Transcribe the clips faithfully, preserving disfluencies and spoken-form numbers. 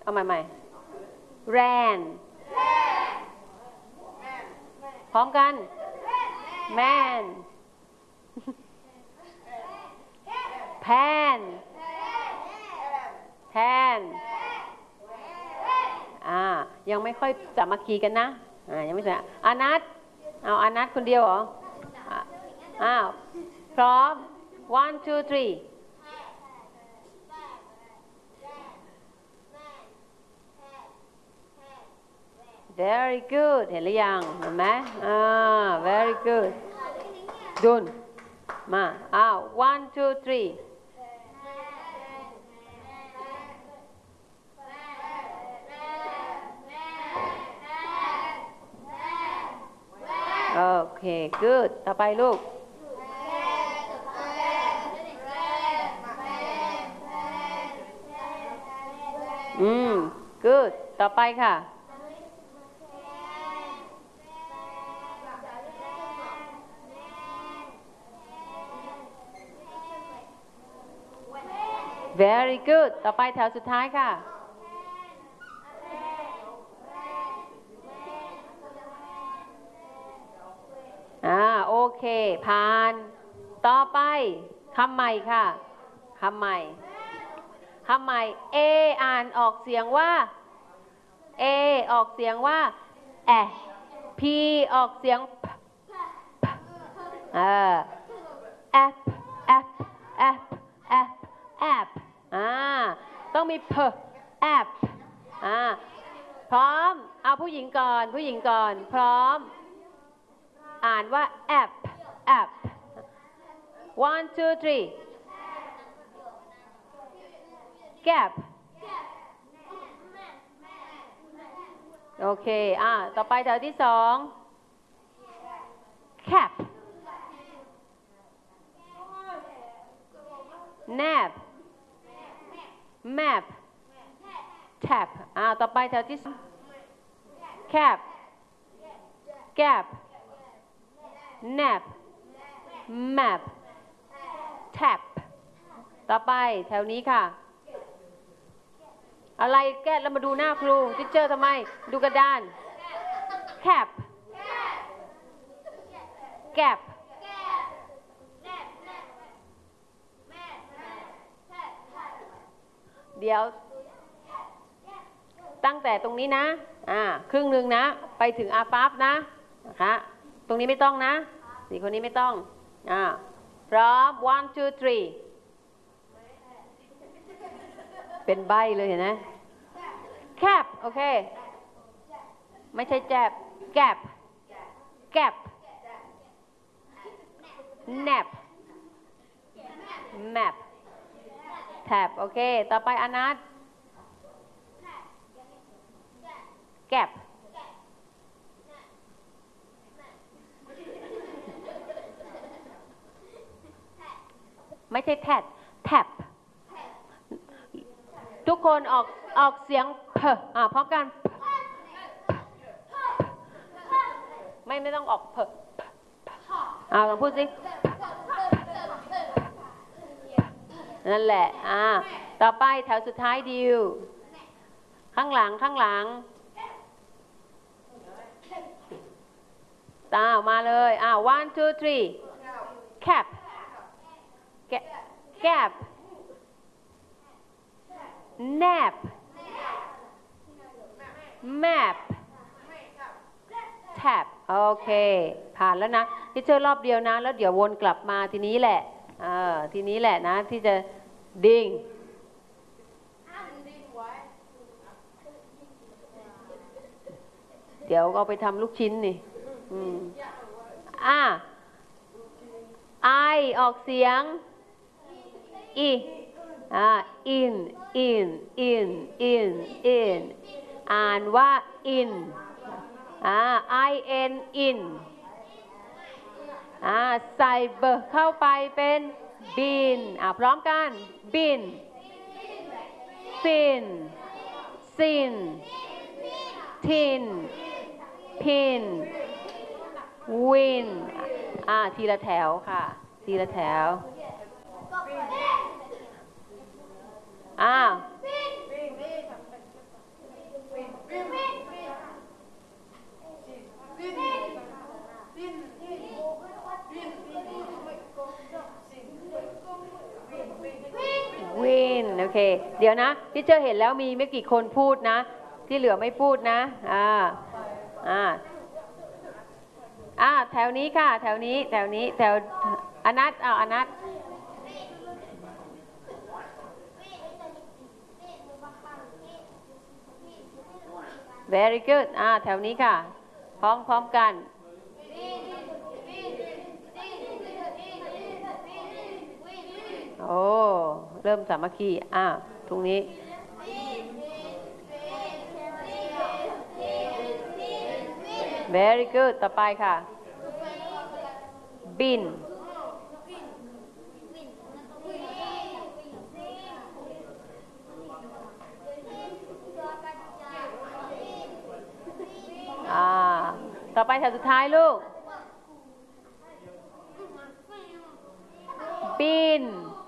เอาใหม่ๆ ran พร้อมกัน man pan pan อ่ายังไม่ค่อยสามัคคีกันนะอ่ายังไม่ใช่อานัทเอาอานัทคนเดียวเหรออ้าวพร้อม one two three very good เห็นหรือยังเห็นไหมอ่า very good ดุนมาอ้าว one two threeโอเค good ต่อไปลูกอืม good ต่อไปค่ะ very good ต่อไปแถวสุดท้ายค่ะอ่าโอเคผ่านต่อไปคำใหม่ค่ะคำใหม่คำใหม่ A อ่านออกเสียงว่า A ออกเสียงว่าแอ P ออกเสียง P เออ F F F F F อ่าต้องมี P F อ่าพร้อมเอาผู้หญิงก่อนผู้หญิงก่อนพร้อมอ่านว่า app app one two three gap โอเคอ่าต่อไปแถวที่สอง cap nap map tap อ่าต่อไปแถวที่สอง cap gap nap map tap ต่อไปแถวนี้ค่ะอะไรแก้แล้วมาดูหน้าครูทิเชอร์ทำไมดูกระดาน cap gap เดี๋ยวตั้งแต่ตรงนี้นะอ่าครึ่งหนึ่งนะไปถึงอาปั๊บนะนะคะตรงนี้ไม่ต้องนะสี่คนนี้ไม่ต้องอ่าพร้อม one two three เป็นใบเลยเห็นไหม cap โอเคไม่ใช่แจบ gap gap nap map tap โอเคต่อไปอนัท gap ไม่ใช่แทด tap ทุกคนออกออกเสียงเพอ่าพร้อมกันไม่ไม่ต้องออกเพอ่าลองพูดสินั่นแหละอ่าต่อไปแถวสุดท้ายดิวข้างหลังข้างหลังตามาเลยอ่า one two three cap gap nap map tap โอเคผ่านแล้วนะที่เจอรอบเดียวนะแล้วเดี๋ยววนกลับมาทีนี้แหละเออทีนี้แหละนะที่จะดิ่งเดี๋ยวเอาไปทำลูกชิ้นนี่อืมอ่ะ I ออกเสียง E อ่า in in in in in อ่านว่า in อ่า I N in อ่าใส่เบอร์เข้าไปเป็น bin อ่าพร้อมกัน bin sin sin tin pin win อ่าทีละแถวค่ะทีละแถวอ้าวโอเคเดี๋ยวนะที่เจอเห็นแล้วมีไม่กี่คนพูดนะที่เหลือไม่พูดนะอ่าอ่าอ่าแถวนี้ค่ะแถวนี้แถวนี้แถวอนัทเอาอนัท very good อ่าแถวนี้ค่ะพร้อมพร้อมกันโอ้เริ่มสามัคคีอ่าตรงนี้ very good ต่อไปค่ะบินอ่าต่อไปแถวสุดท้ายลูกบิน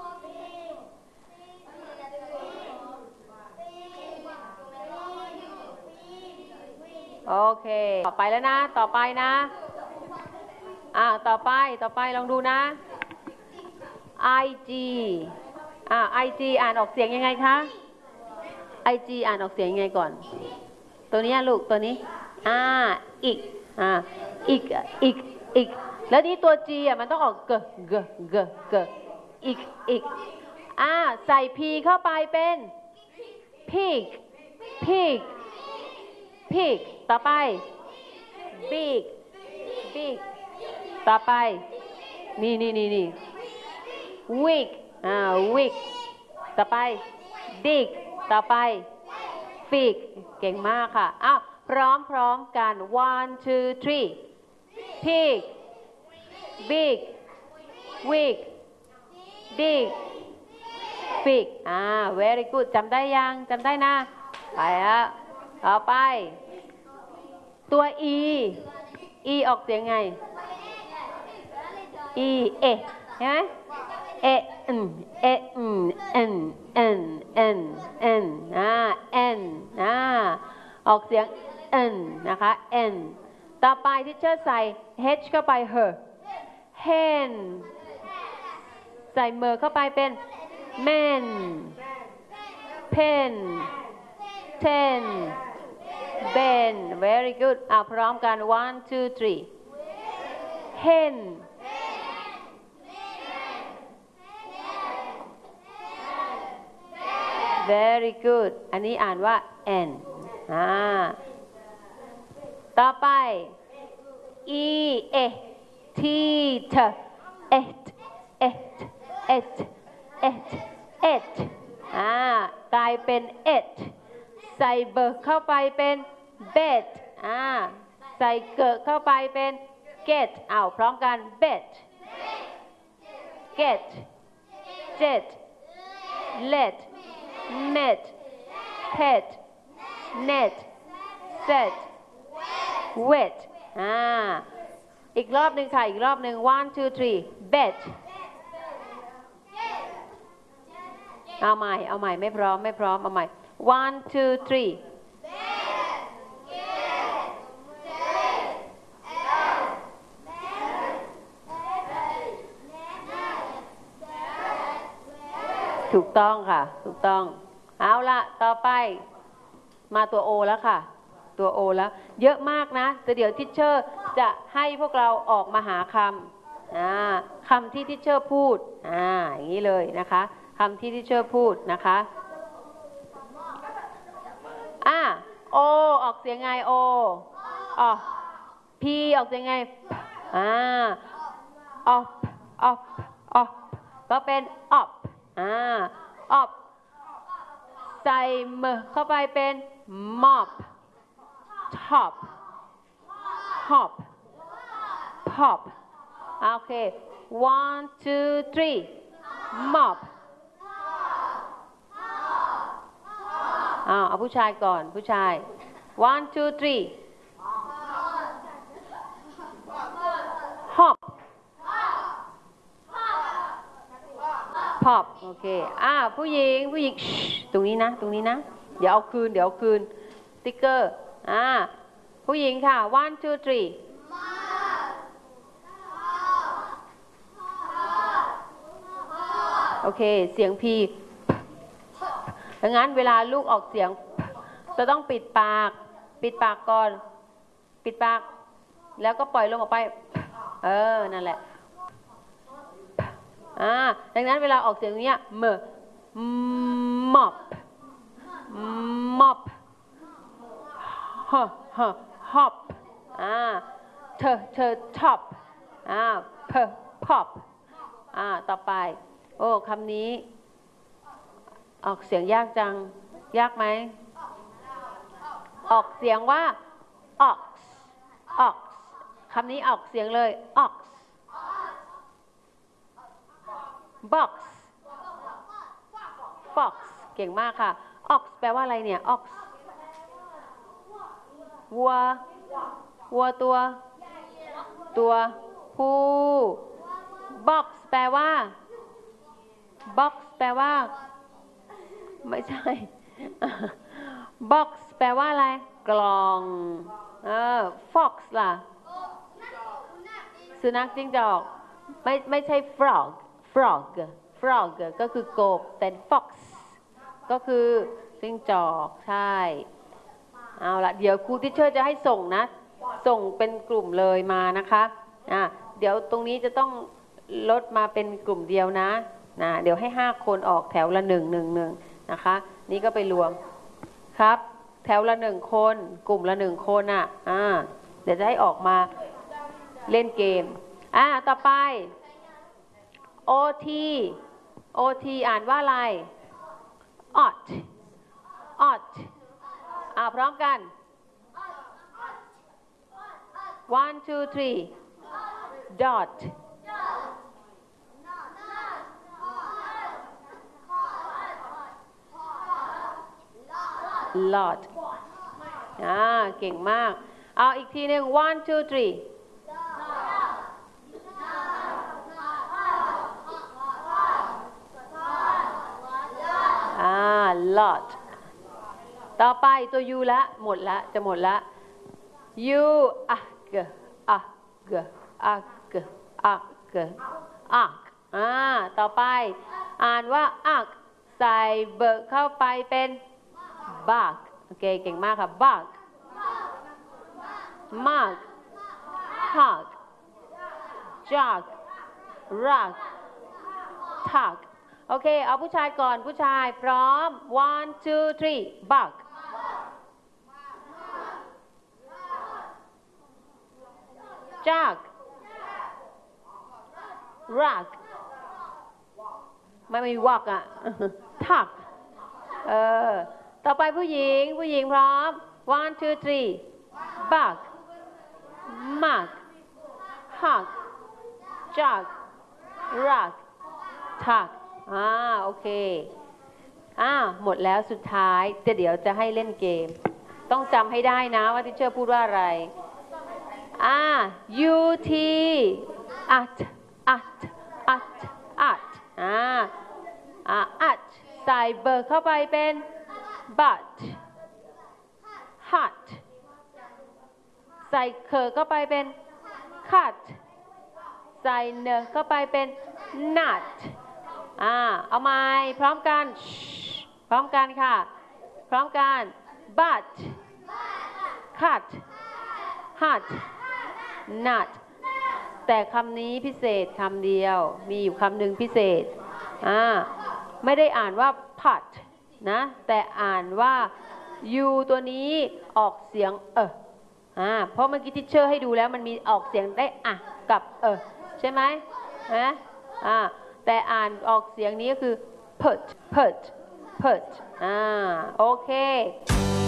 โอเคต่อไปแล้วนะต่อไปนะอ่าต่อไปต่อไปลองดูนะ ไอ จี อ่า ไอ จี อ่านออกเสียงยังไงคะ ไอ จี อ่านออกเสียงยังไงก่อนตัวนี้ลูกตัวนี้อ่าอีกอ่าอีกอีกอีกแล้วนี้ตัว G อ่ะมันต้องออกเกเกเกเกอีกอีกอ่าใส่ P เข้าไปเป็น pig pig pig ต่อไป big big ต่อไปนี่นี่นี่นี่ wig อ่า wig ต่อไป dig ต่อไป fig เก่งมากค่ะอ้าวพร้อมพร้อมกัน one two three pig big wig dig fig อ่า very good จำได้ยังจำได้นะไปแล้วต่อไปตัว e e ออกเสียงไง e เอเห็นไหมเออืมเออืม n n n n อ่า n อ่าออกเสียง n นะคะ n ต่อไปที่เชอร์ใส่ h เข้าไป her hen ใส่เมอเข้าไปเป็น men pen ten ben very good อ่าพร้อมกัน one two three hen very good อันนี้อ่านว่า n อ่าต่อไป e e t t et et et et et อ่ากลายเป็น et ใส่เบิร์เข้าไปเป็น bet อ่าใส่เกิดเข้าไปเป็น get เอาพร้อมกัน bet get jet let met pet net set wet อ่าอีกรอบหนึ่งค่ะอีกรอบหนึ่ง one two three bet เอาใหม่เอาใหม่ไม่พร้อมไม่พร้อมเอาใหม่ one two threeถูกต้องค่ะถูกต้องเอาละต่อไปมาตัว O แล้วค่ะตัว O แล้วเยอะมากนะแต่เดี๋ยวทิชเชอร์จะให้พวกเราออกมาหาคำอ่าคำที่ทิชเชอร์พูดอ่าอย่างนี้เลยนะคะคำที่ทิชเชอร์พูดนะคะอ่า O ออกเสียงไง O อ๋อ P ออกเสียงไงอ่า op op op ก็เป็น op อ่า op ใส่เมเข้าไปเป็น mop top hop pop โอเค one two three mop อ่าเอาผู้ชายก่อนผู้ชาย one two three hop pop โอเคอ่าผู้หญิงผู้หญิงตรงนี้นะตรงนี้นะเดี๋ยวเอาคืนเดี๋ยวเอาคืนสติ๊กเกอร์อ่าผู้หญิงค่ะ one two three โอเคเสียง P ดังนั้นเวลาลูกออกเสียงจะต้องปิดปากปิดปากก่อนปิดปากแล้วก็ปล่อยลมออกไปเออนั่นแหละอ่าดังนั้นเวลาออกเสียงเนี้ยเมื่อ mop mop h h hop อ่าเธอเธอ top อ่า p pop อ่าต่อไปโอ้คำนี้ออกเสียงยากจังยากไหมออกเสียงว่า ox ox คำนี้ออกเสียงเลย ox box fox เก่งมากค่ะ ox แปลว่าอะไรเนี่ย ox วัววัวตัวตัวผู้ box แปลว่า box แปลว่าไม่ใช่ box แปลว่าอะไรกล่องเออ fox ล่ะสุนัขจิ้งจอกไม่ไม่ใช่ frog frog frog ก็คือกบแต่ fox ก็คือจิ้งจอกใช่เอาละเดี๋ยวครูทิเชอร์จะให้ส่งนะส่งเป็นกลุ่มเลยมานะคะอ่ะเดี๋ยวตรงนี้จะต้องลดมาเป็นกลุ่มเดียวนะนะเดี๋ยวให้ห้าคนออกแถวละหนึ่งหนึ่งหนึ่งนะคะนี่ก็ไปรวมครับแถวละหนึ่งคนกลุ่มละหนึ่งคนอ่ะอ่าเดี๋ยวจะให้ออกมาเล่นเกมอ่าต่อไป โอ ที โอ ที อ่านว่าอะไร ought ought อ่าพร้อมกัน one two three dot lot อ่าเก่งมากเอาอีกทีหนึ่ง one two threeอ่า lot ต่อไปตัว u ละหมดละจะหมดละ u อ่ะเกอ่ะเกอ่ะเกอ่ะเกอ่ะอ่าต่อไปอ่านว่าอักใส่เบิกเข้าไปเป็นบักโอเคเก่งมากค่ะบักมากฮักจักรักทักโอเคเอาผู้ชายก่อนผู้ชายพร้อม one two three บักจักรักไม่มีวักอ่ะทักเออต่อไปผู้หญิงผู้หญิงพร้อม one two three บักมักฮักจักรักทักอ่าโอเคอ่าหมดแล้วสุดท้ายจะเดี๋ยวจะให้เล่นเกมต้องจำให้ได้นะว่าที่เชอร์พูดว่าอะไรอ่า u t at at at at อ่าอ่า at ใส่เบิร์เข้าไปเป็น but hut ใส่เคอเข้าไปเป็น cut ใส่เนอเข้าไปเป็น nut อ่าเอาไม้พร้อมกันพร้อมกันค่ะพร้อมกัน but cut hut nut แต่คำนี้พิเศษคำเดียวมีอยู่คำหนึ่งพิเศษอ่าไม่ได้อ่านว่า pot นะแต่อ่านว่า u ตัวนี้ออกเสียงเอออ่าเพราะเมื่อกี้ทิชเชอร์ให้ดูแล้วมันมีออกเสียงได้อ่ะกับเออใช่ไหมนะอ่าแต่อ่านออกเสียงนี้ก็คือ put put put อ่าโอเค